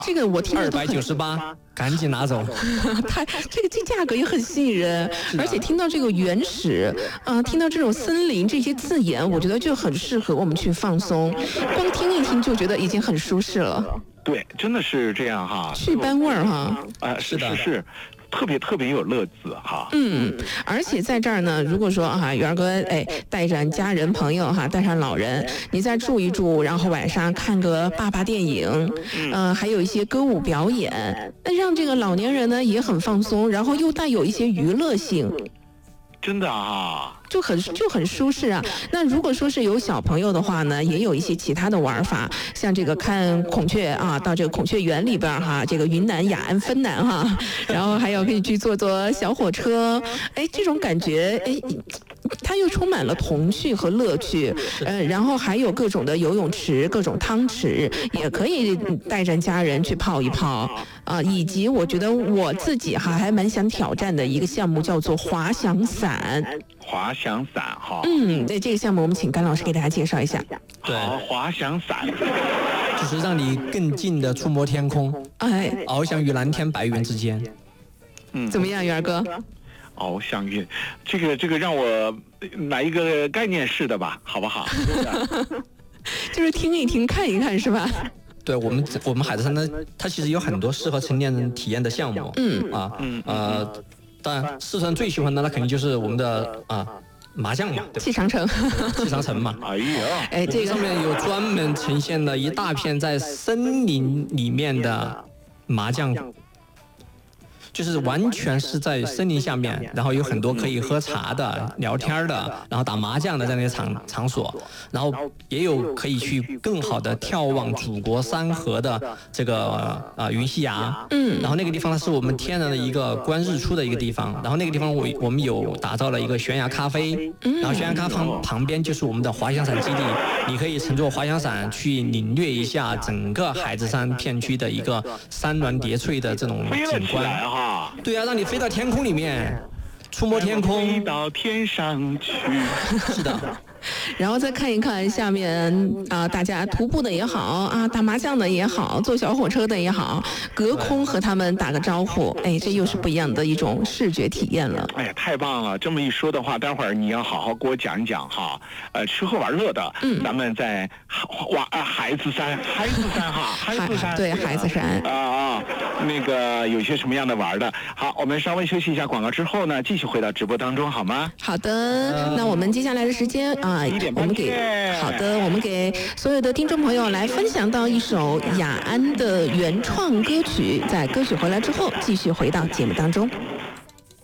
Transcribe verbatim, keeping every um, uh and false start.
这个我听着二百九十八，赶紧拿走。 它这个这价格也很吸引人，而且听到这个原始啊、呃，听到这种森林这些字眼，我觉得就很适合我们去放松，光听一听就觉得已经很舒适了。 对，真的是这样哈， 祛斑味儿哈。 啊、呃，是是是。特别特别有乐子哈， 嗯，而且在这儿呢，如果说啊，元哥哎带着家人朋友哈，带上老人，你再住一住，然后晚上看个爸爸电影，嗯、呃，还有一些歌舞表演，那让这个老年人呢也很放松，然后又带有一些娱乐性。 真的啊， 就很就很舒适啊。那如果说是有小朋友的话呢，也有一些其他的玩法，像这个看孔雀啊，到这个孔雀园里边哈，这个云南雅安芬兰哈，然后还有可以去坐坐小火车，哎，这种感觉哎。它又充满了童趣和乐趣，呃，然后还有各种的游泳池、各种汤池，也可以带着家人去泡一泡啊、呃。以及我觉得我自己哈还蛮想挑战的一个项目叫做滑翔伞。 滑翔伞哈， 嗯，对这个项目我们请甘老师给大家介绍一下。 对，滑翔伞就是让你更近的触摸天空， 哎， 翱翔于蓝天白云之间。 嗯，怎么样，元哥？ 翱翔云，这个这个让我来一个概念式的吧，好不好？ 就是听一听，看一看，是吧？ 对我们，我们海子山呢，它其实有很多适合成年人体验的项目。嗯啊，嗯呃，当然，四川最喜欢的那肯定就是我们的啊麻将嘛， 气长城， 气长城嘛。 哎呀， 哎，这个上面有专门呈现了一大片在森林里面的麻将。就是完全是在森林下面，然后有很多可以喝茶的、聊天的，然后打麻将的这样的场场所，然后也有可以去更好的眺望祖国山河的这个啊、呃、云溪崖，嗯，然后那个地方呢是我们天然的一个观日出的一个地方，然后那个地方我我们有打造了一个悬崖咖啡，然后悬崖咖啡旁旁边就是我们的滑翔伞基地，你可以乘坐滑翔伞去领略一下整个海子山片区的一个山峦叠翠的这种景观。对啊，让你飞到天空里面，触摸天空， 飞到天上去。 是的。 然后再看一看下面啊、呃，大家徒步的也好啊，打麻将的也好，坐小火车的也好，隔空和他们打个招呼，哎，这又是不一样的一种视觉体验了。 哎呀，太棒了！这么一说的话，待会儿你要好好给我讲一讲哈，呃，吃喝玩乐的，嗯，咱们在哇啊海子山，海子山哈，海子山， 对，海子山啊啊，那个有些什么样的玩的？好，我们稍微休息一下广告之后呢，继续回到直播当中，好吗？ 好的，那我们接下来的时间啊。啊，我们给好的，我们给所有的听众朋友来分享到一首雅安的原创歌曲，在歌曲回来之后，继续回到节目当中。